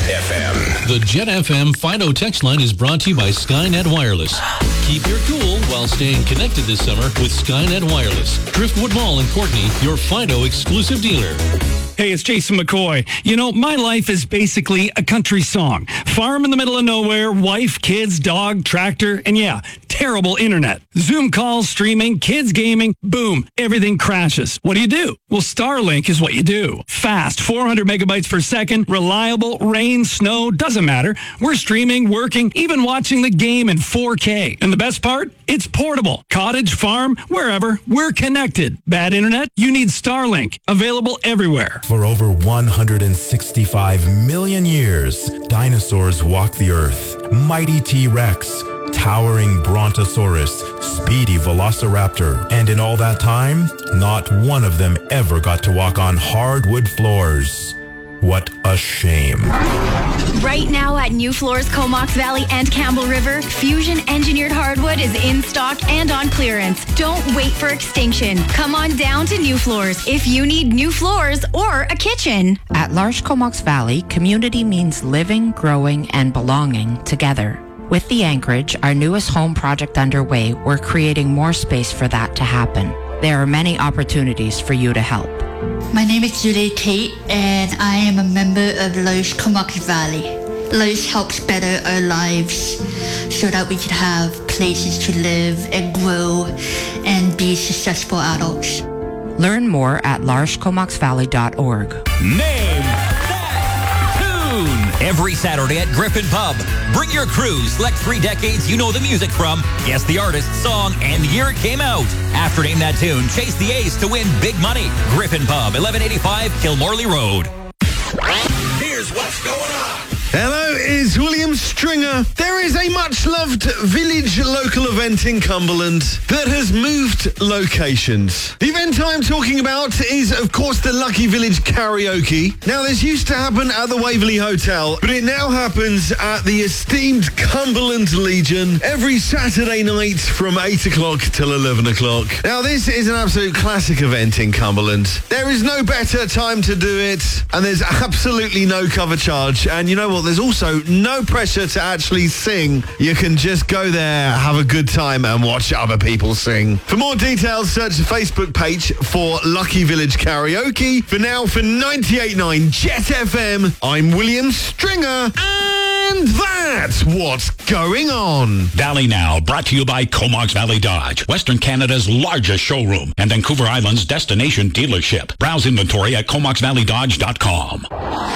FM. The Jet FM Fido text line is brought to you by Skynet Wireless. Keep your cool while staying connected this summer with Skynet Wireless. Driftwood Mall in Courtney, your Fido exclusive dealer. Hey, it's Jason McCoy. You know, my life is basically a country song. Farm in the middle of nowhere, wife, kids, dog, tractor, and yeah, terrible internet. Zoom calls, streaming, kids gaming, boom, everything crashes. What do? Well, Starlink is what you do. Fast, 400 megabytes per second, reliable, rain, snow, doesn't matter. We're streaming, working, even watching the game in 4K. And the best part? It's portable. Cottage, farm, wherever, we're connected. Bad internet? You need Starlink. Available everywhere. For over 165 million years, dinosaurs walked the earth. Mighty T-Rex, towering Brontosaurus, speedy Velociraptor, and in all that time, not one of them ever got to walk on hardwood floors. What a shame. Right now at New Floors, Comox Valley and Campbell River, Fusion Engineered Hardwood is in stock and on clearance. Don't wait for extinction. Come on down to New Floors if you need new floors or a kitchen. At L'Arche Comox Valley, community means living, growing, and belonging together. With the Anchorage, our newest home project underway, we're creating more space for that to happen. There are many opportunities for you to help. My name is Julie Tate, and I am a member of L'Arche Comox Valley. L'Arche helps better our lives so that we can have places to live and grow and be successful adults. Learn more at larchecomoxvalley.org. Name that tune! Every Saturday at Griffin Pub. Bring your crew, select 3 decades you know the music from, guess the artist, song, and year it came out. After Name That Tune, chase the ace to win big money. Griffin Pub, 1185 Kilmorley Road. Here's what's going on. Hello, it's William Stringer. There is a much-loved village local event in Cumberland that has moved locations. The event I'm talking about is, of course, the Lucky Village Karaoke. Now, this used to happen at the Waverley Hotel, but it now happens at the esteemed Cumberland Legion every Saturday night from 8 o'clock till 11 o'clock. Now, this is an absolute classic event in Cumberland. There is no better time to do it, and there's absolutely no cover charge. And you know what? There's also no pressure to actually sing. You can just go there, have a good time, and watch other people sing. For more details, search the Facebook page for Lucky Village Karaoke. For now, for 98.9 Jet FM, I'm William Stringer, and that's what's going on. Valley Now, brought to you by Comox Valley Dodge, Western Canada's largest showroom and Vancouver Island's destination dealership. Browse inventory at comoxvalleydodge.com.